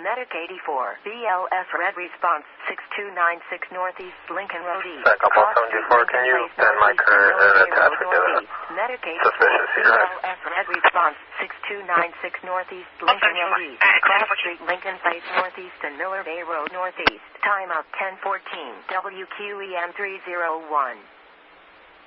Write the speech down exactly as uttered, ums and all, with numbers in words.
Medic eighty-four. B L S red response six two nine six Northeast Lincoln Road East. Backup one seven two four, can you send my current and attach it to the Medic suspicious B here? L S red response six two nine six Northeast Lincoln Road East. Cross Street Lincoln Place Northeast and Miller Bay Road Northeast. Timeout ten fourteen. W Q E M three oh one.